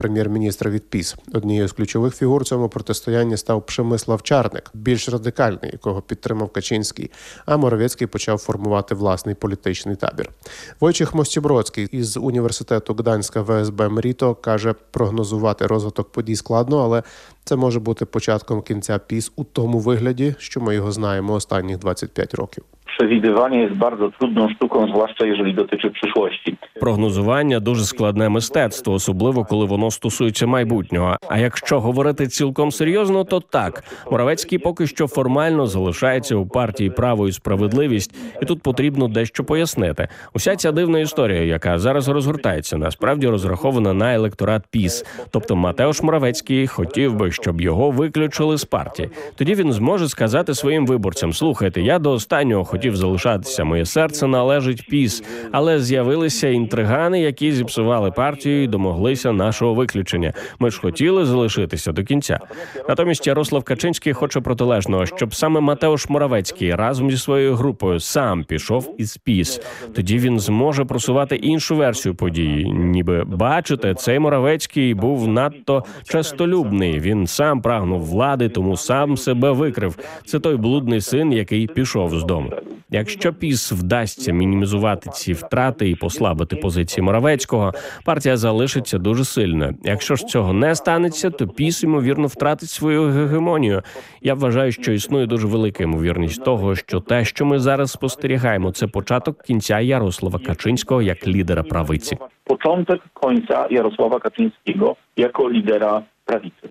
прем'єр-міністра від ПіС. Однією з ключових фігур цьому протистоянні став Przemysław Czarnek, більш радикальний, якого підтримав Качинський, а Моровецький почав формувати власний політичний табір. Войciech Mościbrocki із університету Гданська ВСБ МРІТО каже, прогнозувати розвиток подій складно, але це може бути початком кінця ПіС у тому вигляді, що ми його знаємо останніх 25 років. Przewidywanie jest bardzo trudną sztuką, zwłaszcza jeżeli dotyczy przyszłości. Прогнозування – дуже складне мистецтво, особливо коли воно стосується майбутнього. А якщо говорити цілком серйозно, то так. Моровецький поки що формально залишається у партії «Право і справедливість», і тут потрібно дещо пояснити. Уся ця дивна історія, яка зараз розгортається, насправді розрахована на електорат ПіС. Тобто Матеуш Моровецький хотів би, щоб його виключили з партії. Тоді він зможе сказати своїм виборцям: «Слухайте, я до останнього хотів залишатися, моє серце належить ПіС, але з'явилися інтригани, які зіпсували партію і домоглися нашого виключення. Ми ж хотіли залишитися до кінця». Натомість Ярослав Качинський хоче протилежного, щоб саме Матеуш Моровецький разом зі своєю групою сам пішов із ПіС. Тоді він зможе просувати іншу версію події. Ніби, бачите, цей Моровецький був надто честолюбний, він сам прагнув влади, тому сам себе викрив. Це той блудний син, який пішов з дому. Якщо ПіС вдасться мінімізувати ці втрати і послабити позиції Моровецького, партія залишиться дуже сильною. Якщо ж цього не станеться, то ПіС, ймовірно, втратить свою гегемонію. Я вважаю, що існує дуже велика ймовірність того, що те, що ми зараз спостерігаємо, це початок кінця Ярослава Качинського як лідера правиці. Początek końca Jarosława Kaczyńskiego jako lidera prawicy.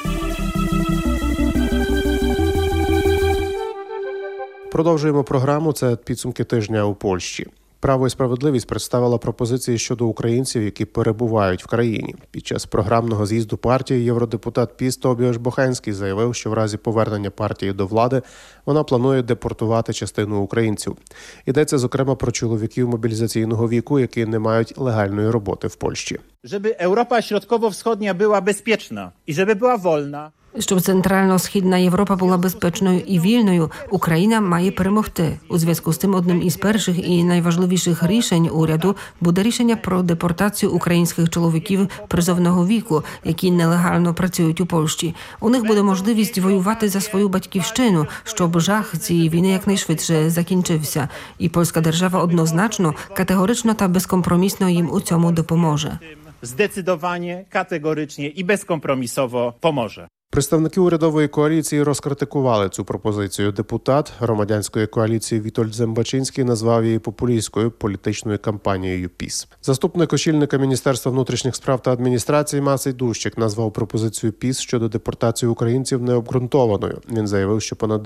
Продовжуємо програму. Це підсумки тижня у Польщі. «Право і справедливість» представила пропозиції щодо українців, які перебувають в країні. Під час програмного з'їзду партії євродепутат ПіС Тобіаш Бохенський заявив, що в разі повернення партії до влади вона планує депортувати частину українців. Йдеться, зокрема, про чоловіків мобілізаційного віку, які не мають легальної роботи в Польщі. Żeby Europa Środkowo-Wschodnia była bezpieczna i żeby była wolna. Щоб Центрально-Східна Європа була безпечною і вільною, Україна має перемогти. У зв'язку з тим одним із перших і найважливіших рішень уряду буде рішення про депортацію українських чоловіків призовного віку, які нелегально працюють у Польщі. У них буде можливість воювати за свою батьківщину, щоб жах цієї війни якнайшвидше закінчився. І польська держава однозначно, категорично та безкомпромісно їм у цьому допоможе. Zdecydowanie, kategorycznie i bezkompromisowo pomoże. Представники урядової коаліції розкритикували цю пропозицію. Депутат громадянської коаліції Вітольд Зембачинський назвав її популістською політичною кампанією ПіС. Заступник очільника Міністерства внутрішніх справ та адміністрації Масей Дущик назвав пропозицію ПіС щодо депортації українців необґрунтованою. Він заявив, що понад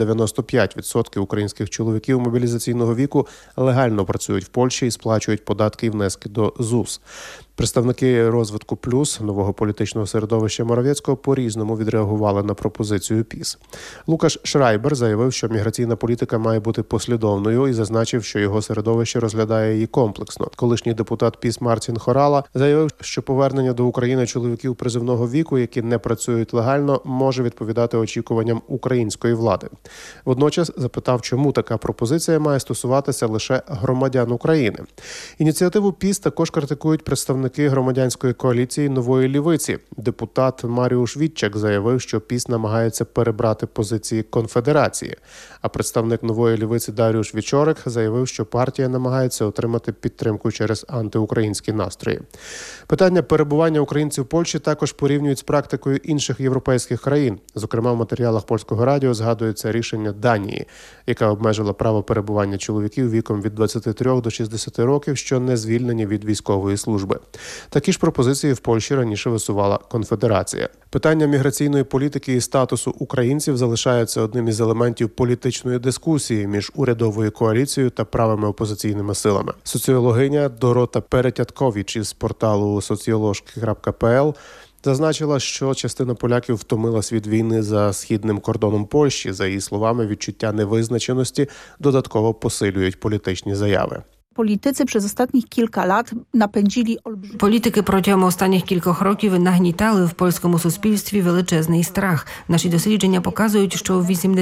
95% українських чоловіків мобілізаційного віку легально працюють в Польщі і сплачують податки і внески до ЗУС. Представники «Розвитку Плюс» нового політичного середовища Моровецького по-різному відреагували на пропозицію ПіС. Лукаш Шрайбер заявив, що міграційна політика має бути послідовною і зазначив, що його середовище розглядає її комплексно. Колишній депутат ПіС Мартін Хорала заявив, що повернення до України чоловіків призовного віку, які не працюють легально, може відповідати очікуванням української влади. Водночас запитав, чому така пропозиція має стосуватися лише громадян України. Ініціативу ПіС також критикують представники громадянської коаліції «Нової лівиці». Депутат Маріуш Вітчак заявив, що ПіС намагається перебрати позиції конфедерації. А представник «Нової лівиці» Даріуш Вічорик заявив, що партія намагається отримати підтримку через антиукраїнські настрої. Питання перебування українців в Польщі також порівнюють з практикою інших європейських країн. Зокрема, в матеріалах Польського радіо згадується рішення Данії, яка обмежила право перебування чоловіків віком від 23 до 60 років, що не звільнені від військової служби. Такі ж пропозиції в Польщі раніше висувала Конфедерація. Питання міграційної політики і статусу українців залишається одним із елементів політичної дискусії між урядовою коаліцією та правими опозиційними силами. Соціологиня Дорота Перетяткович із порталу sociolożki.pl зазначила, що частина поляків втомилась від війни за східним кордоном Польщі. За її словами, відчуття невизначеності додатково посилюють політичні заяви. Politycy przez ostatnich kilka lat napędzili olbrzymi... Політики протягом останніх кількох років нагнітали в польському суспільстві величезний страх. Наші дослідження показують, що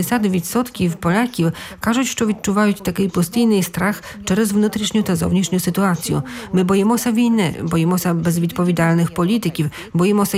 80% поляків кажуть, що відчувають такий постійний страх через внутрішню та зовнішню ситуацію. Ми боїмося війни, боїмося безвідповідальних політиків, боїмося